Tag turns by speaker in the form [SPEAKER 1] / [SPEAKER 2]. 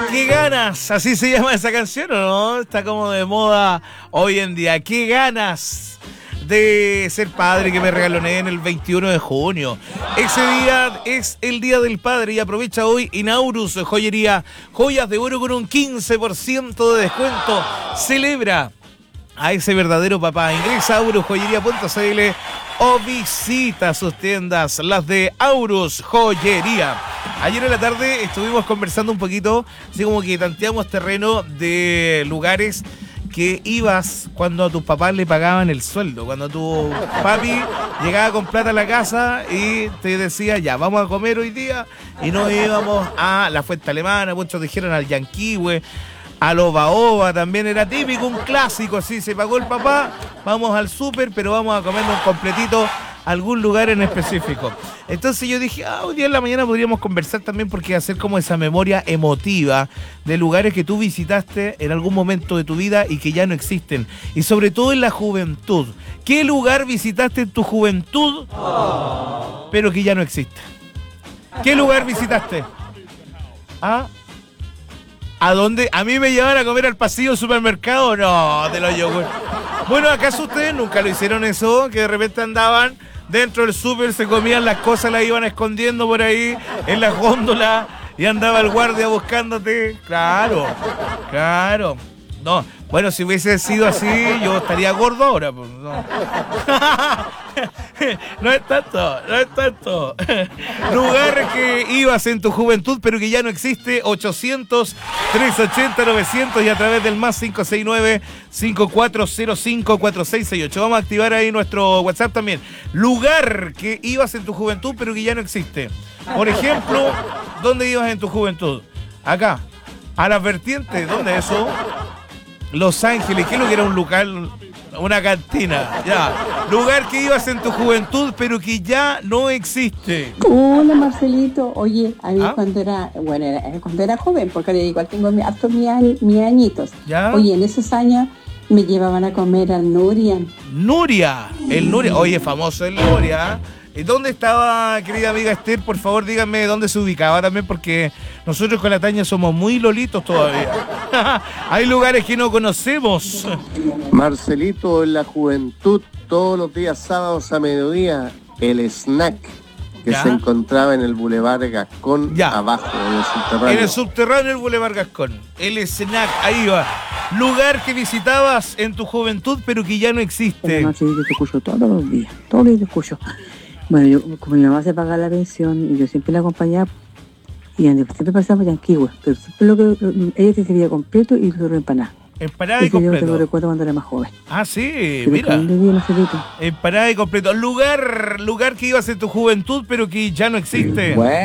[SPEAKER 1] ¿Qué ganas? Así se llama esa canción, ¿o no? Está como de moda hoy en día. ¿Qué ganas de ser padre que me regaloné en el 21 de junio? Ese día es el Día del Padre y aprovecha hoy Inaurus Joyería. Joyas de oro con un 15% de descuento. Celebra a ese verdadero papá. Ingresa a aurusjoyería.cl o visita sus tiendas, las de Aurus Joyería. Ayer en la tarde estuvimos conversando un poquito, así como que tanteamos terreno de lugares que ibas cuando a tus papás le pagaban el sueldo, cuando tu papi llegaba con plata a la casa y te decía, ya, vamos a comer hoy día, y nos íbamos a la Fuente Alemana, muchos dijeron al Yanquihue, a los Baoba, también era típico, un clásico, así, se pagó el papá, vamos al súper, pero vamos a comernos un completito a algún lugar en específico. Entonces yo dije, hoy día en la mañana podríamos conversar también, porque hacer como esa memoria emotiva de lugares que tú visitaste en algún momento de tu vida y que ya no existen. Y sobre todo en la juventud. ¿Qué lugar visitaste en tu juventud, pero que ya no existe? ¿Qué lugar visitaste? ¿A dónde? ¿A mí me llevan a comer al pasillo del supermercado? No, te lo yogur. Bueno, ¿acaso ustedes nunca lo hicieron eso? Que de repente andaban dentro del súper, se comían las cosas, las iban escondiendo por ahí en la góndola y andaba el guardia buscándote. Claro, claro. No, bueno, si hubiese sido así, yo estaría gordo ahora. Pues, no. No es tanto, no es tanto. Lugar que ibas en tu juventud, pero que ya no existe. 800-380-900 y a través del más 569-5405-4668. Vamos a activar ahí nuestro WhatsApp también. Lugar que ibas en tu juventud, pero que ya no existe. Por ejemplo, ¿dónde ibas en tu juventud? Acá, a las vertientes. ¿Dónde es eso? Los Ángeles. ¿Qué es lo que era un local? Una cantina, ya. Lugar que ibas en tu juventud, pero que ya no existe.
[SPEAKER 2] Hola, Marcelito. Oye, a mí cuando era joven, porque ahora igual tengo hartos mis añitos.
[SPEAKER 1] ¿Ya?
[SPEAKER 2] Oye, en esos años me llevaban a comer al Nuria.
[SPEAKER 1] Nuria, el Nuria. Oye, famoso el Nuria. ¿Y dónde estaba, querida amiga Esther? Por favor, díganme dónde se ubicaba también, porque nosotros con la Taña somos muy lolitos todavía. Hay lugares que no conocemos.
[SPEAKER 3] Marcelito, en la juventud, todos los días sábados a mediodía, el snack que se encontraba en el Boulevard Gascón, abajo, en el subterráneo.
[SPEAKER 1] En el subterráneo del Boulevard Gascón. El snack, ahí va. Lugar que visitabas en tu juventud, pero que ya no existe.
[SPEAKER 4] Marcelito, te escucho todos los días te escucho. Bueno, yo, como mi mamá se paga la pensión y yo siempre la acompañaba, y siempre pasaba Yanquihue, pero siempre ella se servía completo y lo empanada.
[SPEAKER 1] Empanada y completo.
[SPEAKER 4] Yo te lo recuerdo cuando era más joven.
[SPEAKER 1] Ah, sí,
[SPEAKER 4] pero
[SPEAKER 1] mira.
[SPEAKER 4] Marcelito.
[SPEAKER 1] Empanada y completo. Lugar que ibas en tu juventud, pero que ya no existe.
[SPEAKER 3] Bueno.